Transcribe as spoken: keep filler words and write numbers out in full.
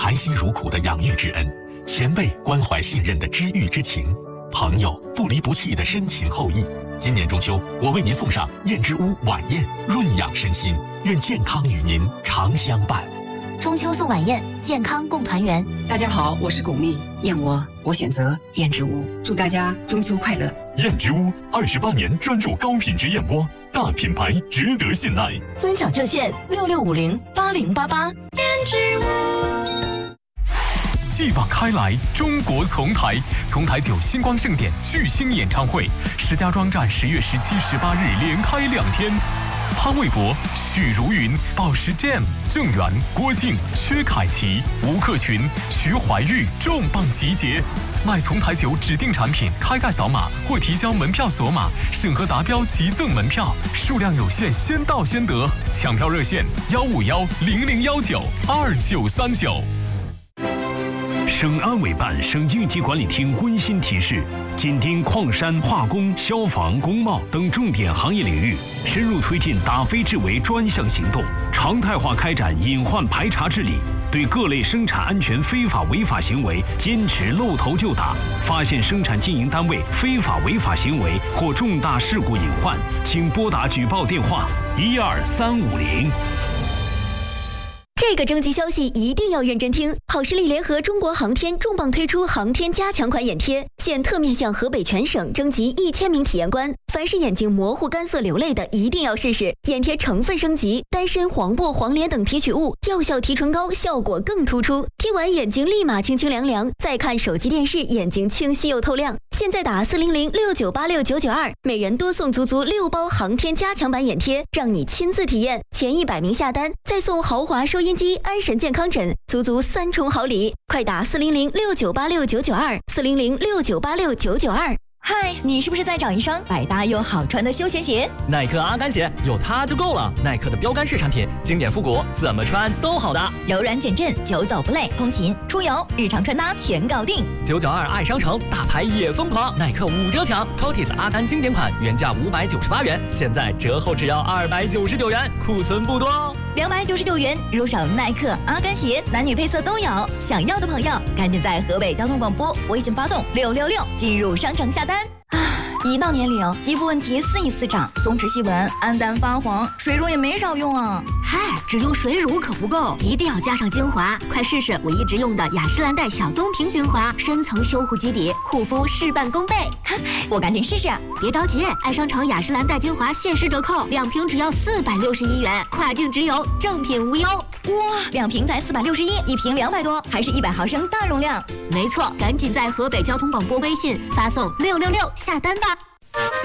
含辛茹苦的养育之恩，前辈关怀信任的知遇之情，朋友不离不弃的深情厚谊。今年中秋，我为您送上燕之屋晚宴，润养身心，愿健康与您常相伴。 中秋送晚宴，健康共团圆。 大家好，我是巩俐，燕窝我选择燕之屋，祝大家中秋快乐。 燕之屋二十八年专注高品质燕窝，大品牌值得信赖。 尊享热线六六五零八零八八。燕之屋。 继往开来，中国丛台，丛台酒星光盛典巨星演唱会，石家庄站十月十七、十八日连开两天。潘玮柏、许茹芸、宝石 Jam、郑源、郭靖、薛凯琪、吴克群、徐怀钰重磅集结。买丛台酒指定产品，开盖扫码或提交门票锁码，审核达标即赠门票，数量有限，先到先得。抢票热线：幺五幺零零幺九二九三九。 省安委办省应急管理厅温馨提示：紧盯矿山、化工、消防、工贸等重点行业领域，深入推进打非治为专项行动，常态化开展隐患排查治理，对各类生产安全非法违法行为坚持露头就打。发现生产经营单位非法违法行为或重大事故隐患，请拨打举报电话一二三五零。 这个征集消息一定要认真听！好视力联合中国航天重磅推出航天加强款眼贴，现特面向河北全省征集一千名体验官，凡是眼睛模糊、干涩、流泪的，一定要试试。眼贴成分升级，丹参、黄柏、黄连等提取物，药效提纯高，效果更突出。贴完眼睛立马清清凉凉，再看手机电视，眼睛清晰又透亮。现在打四零零六九八六九九二，每人多送足足六包航天加强版眼贴，让你亲自体验。前一百名下单，再送豪华收音机、安神健康枕，足足三重好礼！快打四零零六九八六九九二，四零零六九八六九九二。 嗨，你是不是在找一双百搭又好穿的休闲鞋？ 耐克阿甘鞋有它就够了。耐克的标杆式产品，经典复古，怎么穿都好搭， 柔软减震，久走不累，通勤、出游、日常穿搭全搞定。 九九二爱商城，大牌也疯狂，耐克五折抢 ，Cotis 阿甘经典款原价五百九十八元，现在折后只要二百九十九元，库存不多哦。 两百九十九元入手耐克阿甘鞋，男女配色都有。想要的朋友，赶紧在河北交通广播微信发送六六六进入商城下单。一到年龄，肌肤问题肆意滋长，松弛细纹、暗淡发黄，水乳也没少用啊。 嗨，只用水乳可不够，一定要加上精华。快试试我一直用的雅诗兰黛小棕瓶精华，深层修护基底，护肤事半功倍。 我赶紧试试。 别着急，爱商城雅诗兰黛精华限时折扣，两瓶只要四百六十一元，跨境直邮，正品无忧。 哇，两瓶才四百六十一，一瓶两百多，还是一百毫升大容量。 没错，赶紧在河北交通广播微信发送六六六下单吧。